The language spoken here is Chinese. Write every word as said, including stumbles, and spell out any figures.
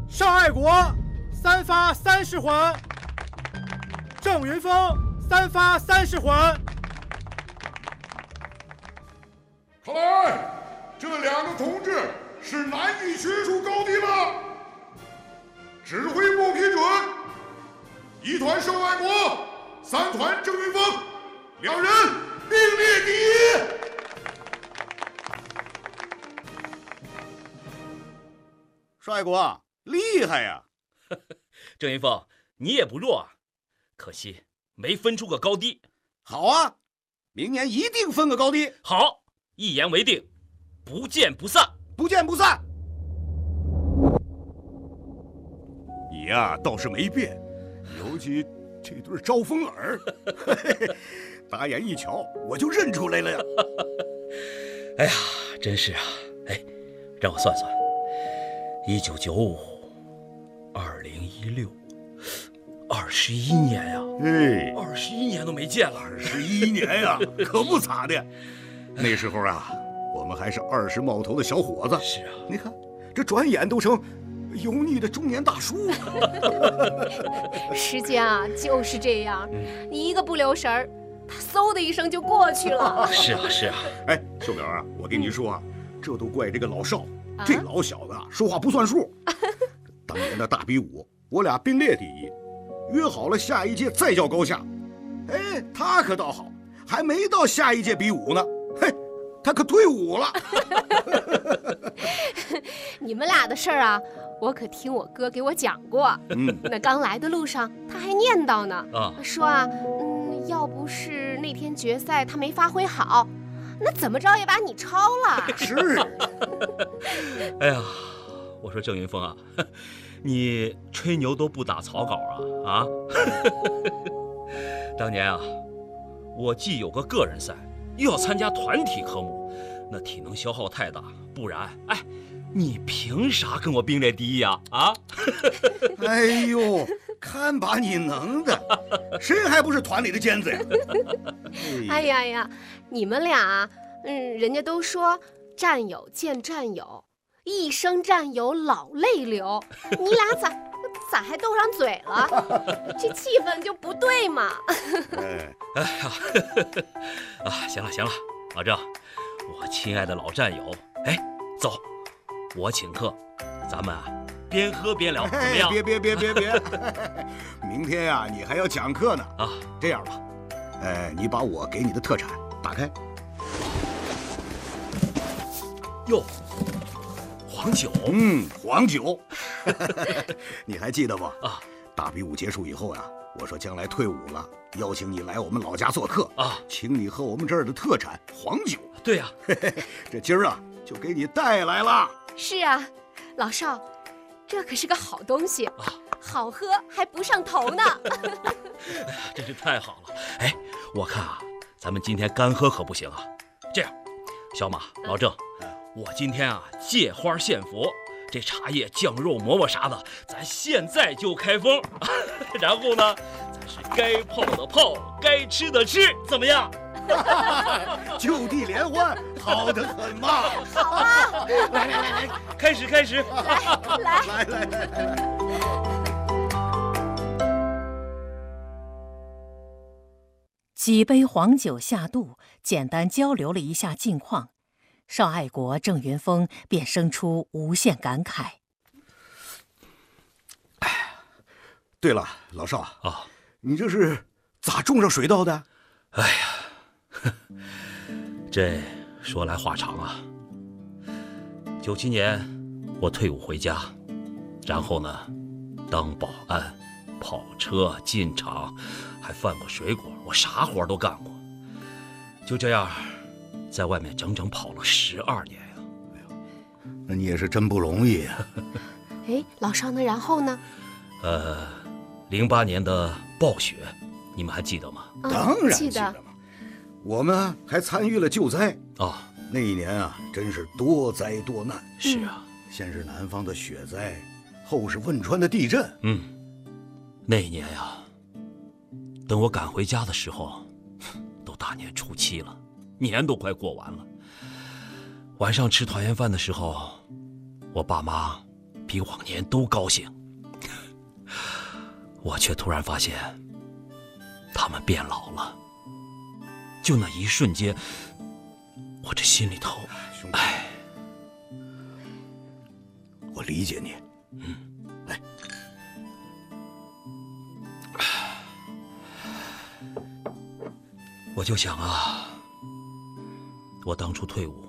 邵爱国三发三十环，郑云峰三发三十环。 看来这两个同志是难以寻出高低了。指挥部批准，一团邵爱国，三团郑云峰，两人并列第一。 邵爱国厉害呀！ 郑云峰，你也不弱啊，可惜没分出个高低。 好啊，明年一定分个高低。 好，一言为定，不见不散。 不见不散。你呀、啊、倒是没变，尤其这对招风耳，打眼一瞧我就认出来了呀。 哎呀，真是啊！哎，让我算算，一九九五，二零一六，二十一年呀！ 哎， 二十一年都没见了。 二十一年呀，可不咋的。那时候啊，我们还是二十冒头的小伙子。 是啊， 你看，这转眼都成油腻的中年大叔了。 时间啊，就是这样，你一个不留神儿，他嗖的一声就过去了。 是啊，是啊。 哎，秀苗啊，我跟你说啊，这都怪这个老邵， 啊、 这老小子啊，说话不算数。当年的大比武，我俩并列第一，约好了下一届再较高下。哎，他可倒好，还没到下一届比武呢，嘿，他可退伍了。 你们俩的事儿啊，我可听我哥给我讲过。 嗯， 那刚来的路上，他还念叨呢， 啊， 说啊，嗯，要不是那天决赛他没发挥好，那怎么着也把你超了。 是。 哎呀，我说郑云峰啊，你吹牛都不打草稿啊啊！当年啊，我既有个个人赛，又要参加团体科目，那体能消耗太大，不然，哎，你凭啥跟我并列第一啊？啊！ 哎呦，看把你能的，谁还不是团里的尖子呀？ 哎呀呀，你们俩，嗯，人家都说战友见战友，一生战友老泪流，你俩咋咋还斗上嘴了？这气氛就不对嘛。 哎， 哎呀，啊，行了行了，老郑，我亲爱的老战友，哎，走，我请客，咱们啊边喝边聊，怎么样？ 别别别别别，明天呀、啊、你还要讲课呢啊！ 这样吧，哎，你把我给你的特产打开。 哟，黄酒， 嗯，黄酒。你还记得不？ 啊， 大比武结束以后呀、啊，我说将来退伍了，邀请你来我们老家做客啊， 请你喝我们这儿的特产黄酒。 对呀、 啊，这今儿啊就给你带来了。 是啊，老邵，这可是个好东西啊，好喝还不上头呢。 哎呀，真是太好了！哎，我看啊，咱们今天干喝可不行啊。这样，小马、老郑，我今天啊借花献佛，这茶叶、酱肉、馍馍啥的，咱现在就开封。然后呢，咱是该泡的泡，该吃的吃，怎么样？ 就地联欢，好得很嘛！ 好啊！ 来来来来，开始开始！ 来来来来来。 几杯黄酒下肚，简单交流了一下近况，邵爱国、郑云峰便生出无限感慨。 哎，对了，老邵啊， 哦、 你这是咋中上水道的？ 哎呀，这说来话长啊。九七年我退伍回家，然后呢，当保安、跑车、进厂，还贩过水果，我啥活都干过。就这样，在外面整整跑了十二年呀！ 哎呦，那你也是真不容易啊！ 哎，老邵，那然后呢？ 呃，零八年的暴雪，你们还记得吗？ 嗯、 当然记得。 我们还参与了救灾哦。 那一年啊，真是多灾多难。 是啊， 先是南方的雪灾，后是汶川的地震。 嗯，那一年呀，等我赶回家的时候，都大年初七了，年都快过完了。晚上吃团圆饭的时候，我爸妈比往年都高兴。我却突然发现，他们变老了。就那一瞬间，我这心里头， 兄弟， 哎， 我理解你。 嗯， 来， 我就想啊，我当初退伍